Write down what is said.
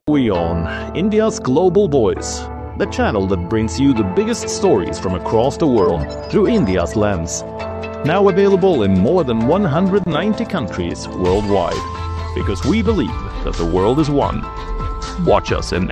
WION, India's global voice, the channel that brings you the biggest stories from across the world through India's lens. Now available in more than 190 countries worldwide, because we believe that the world is one. Watch us in